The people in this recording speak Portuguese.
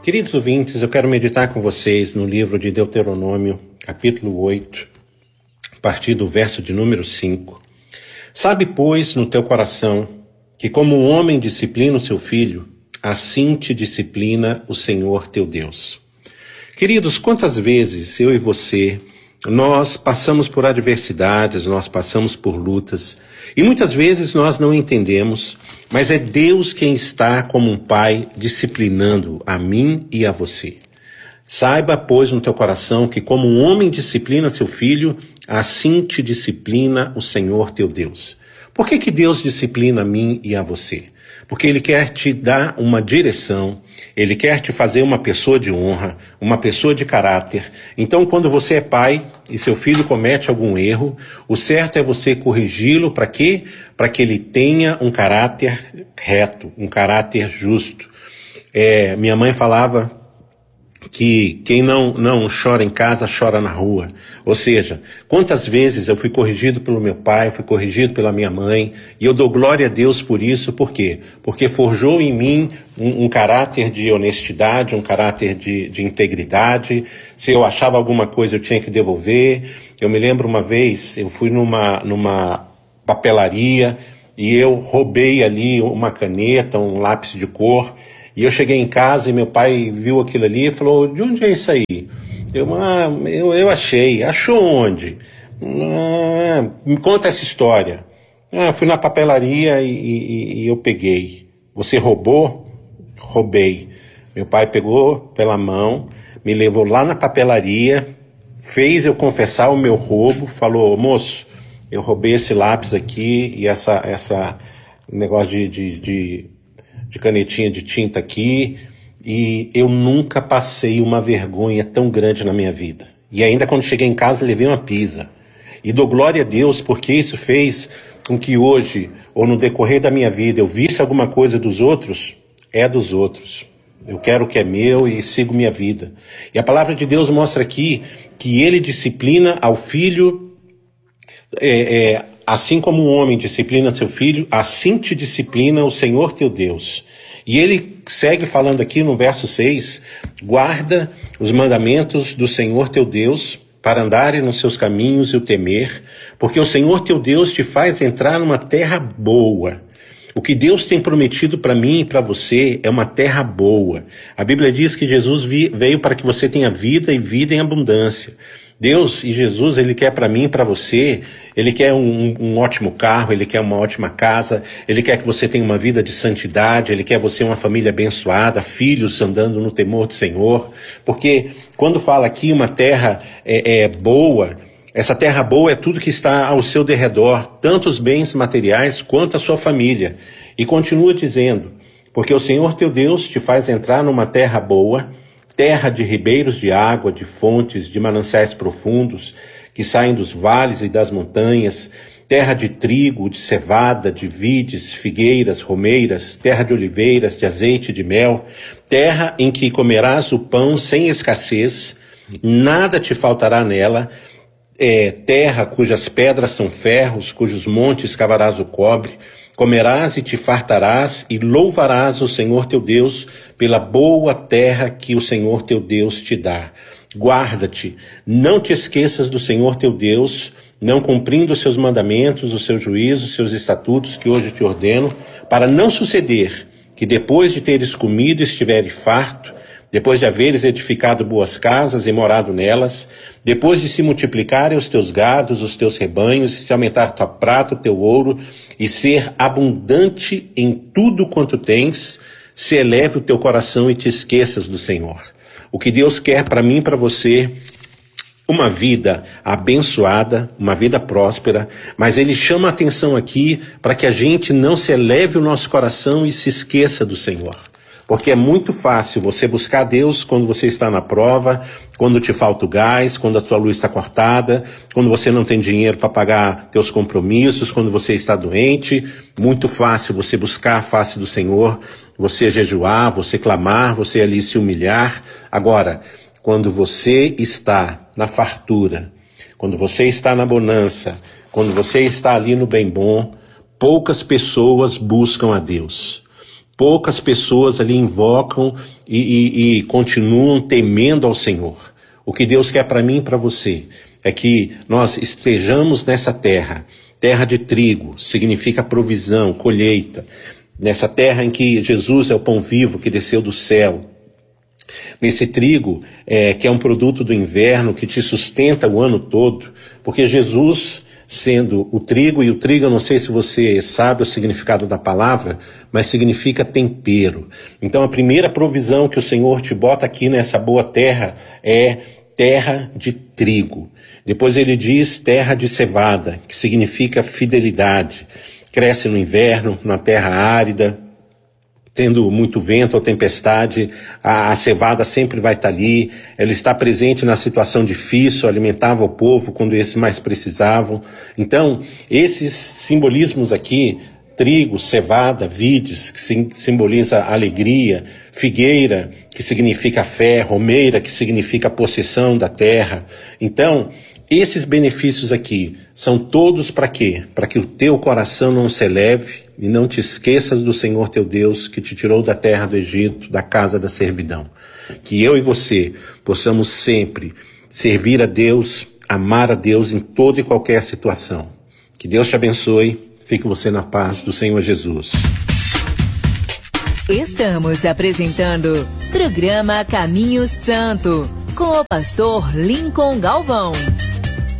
Queridos ouvintes, eu quero meditar com vocês no livro de Deuteronômio, capítulo 8, a partir do verso de número 5. Sabe, pois, no teu coração, que como um homem disciplina o seu filho, assim te disciplina o Senhor teu Deus. Queridos, quantas vezes eu e você, nós passamos por adversidades, nós passamos por lutas, e muitas vezes nós não entendemos, mas é Deus quem está como um pai disciplinando a mim e a você. Saiba, pois, no teu coração que como um homem disciplina seu filho, assim te disciplina o Senhor teu Deus. Por que Deus disciplina a mim e a você? Porque Ele quer te dar uma direção, Ele quer te fazer uma pessoa de honra, uma pessoa de caráter. Então, quando você é pai e seu filho comete algum erro, o certo é você corrigi-lo para quê? Para que ele tenha um caráter reto, um caráter justo. Minha mãe falava que quem não chora em casa, chora na rua. Ou seja, quantas vezes eu fui corrigido pelo meu pai, fui corrigido pela minha mãe, e eu dou glória a Deus por isso. Por quê? Porque forjou em mim um caráter de honestidade, um caráter de integridade. Se eu achava alguma coisa, eu tinha que devolver. Eu me lembro uma vez, eu fui numa papelaria e eu roubei ali uma caneta, um lápis de cor. E eu cheguei em casa e meu pai viu aquilo ali e falou: de onde é isso aí? Eu achei. Achou onde? Me conta essa história. Fui na papelaria e eu peguei. Você roubou? Roubei. Meu pai pegou pela mão, me levou lá na papelaria, fez eu confessar o meu roubo, falou: moço, eu roubei esse lápis aqui e essa negócio de canetinha de tinta aqui, e eu nunca passei uma vergonha tão grande na minha vida. E ainda quando cheguei em casa, levei uma pisa. E dou glória a Deus, porque isso fez com que hoje, ou no decorrer da minha vida, eu visse alguma coisa dos outros, é dos outros. Eu quero o que é meu e sigo minha vida. E a palavra de Deus mostra aqui que Ele disciplina ao filho, assim como um homem disciplina seu filho, assim te disciplina o Senhor teu Deus. E ele segue falando aqui no verso 6, guarda os mandamentos do Senhor teu Deus, para andarem nos seus caminhos e o temer, porque o Senhor teu Deus te faz entrar numa terra boa. O que Deus tem prometido para mim e para você é uma terra boa. A Bíblia diz que Jesus veio para que você tenha vida e vida em abundância. Deus e Jesus, Ele quer para mim e para você, Ele quer um ótimo carro, Ele quer uma ótima casa, Ele quer que você tenha uma vida de santidade, Ele quer você uma família abençoada, filhos andando no temor do Senhor, porque quando fala aqui uma terra boa, essa terra boa é tudo que está ao seu derredor, tanto os bens materiais quanto a sua família. E continua dizendo, porque o Senhor teu Deus te faz entrar numa terra boa, terra de ribeiros de água, de fontes, de mananciais profundos, que saem dos vales e das montanhas, terra de trigo, de cevada, de vides, figueiras, romeiras, terra de oliveiras, de azeite e de mel, terra em que comerás o pão sem escassez, nada te faltará nela, terra cujas pedras são ferros, cujos montes cavarás o cobre, comerás e te fartarás e louvarás o Senhor teu Deus pela boa terra que o Senhor teu Deus te dá. Guarda-te, não te esqueças do Senhor teu Deus, não cumprindo os seus mandamentos, os seus juízos, os seus estatutos que hoje te ordeno, para não suceder que depois de teres comido e estiveres farto, depois de haveres edificado boas casas e morado nelas, depois de se multiplicarem os teus gados, os teus rebanhos, se aumentar tua prata, o teu ouro, e ser abundante em tudo quanto tens, se eleve o teu coração e te esqueças do Senhor. O que Deus quer para mim e para você, uma vida abençoada, uma vida próspera, mas Ele chama a atenção aqui para que a gente não se eleve o nosso coração e se esqueça do Senhor. Porque é muito fácil você buscar Deus quando você está na prova, quando te falta o gás, quando a tua luz está cortada, quando você não tem dinheiro para pagar teus compromissos, quando você está doente. Muito fácil você buscar a face do Senhor, você jejuar, você clamar, você ali se humilhar. Agora, quando você está na fartura, quando você está na bonança, quando você está ali no bem bom, poucas pessoas buscam a Deus. poucas pessoas ali invocam e continuam temendo ao Senhor. O que Deus quer para mim e para você é que nós estejamos nessa terra, terra de trigo, significa provisão, colheita, nessa terra em que Jesus é o pão vivo que desceu do céu, nesse trigo que é um produto do inverno, que te sustenta o ano todo, porque Jesus, sendo o trigo, e o trigo, eu não sei se você sabe o significado da palavra, mas significa tempero. Então a primeira provisão que o Senhor te bota aqui nessa boa terra é terra de trigo. Depois ele diz terra de cevada, que significa fidelidade. Cresce no inverno, na terra árida, tendo muito vento ou tempestade, a cevada sempre vai estar ali, ela está presente na situação difícil, alimentava o povo quando esses mais precisavam. Então, esses simbolismos aqui, trigo, cevada, vides, que simboliza alegria, figueira, que significa fé, romeira, que significa possessão da terra. Então, esses benefícios aqui são todos para quê? Para que o teu coração não se eleve e não te esqueças do Senhor teu Deus que te tirou da terra do Egito, da casa da servidão. Que eu e você possamos sempre servir a Deus, amar a Deus em toda e qualquer situação. Que Deus te abençoe. Fique você na paz do Senhor Jesus. Estamos apresentando programa Caminho Santo com o pastor Lincoln Galvão.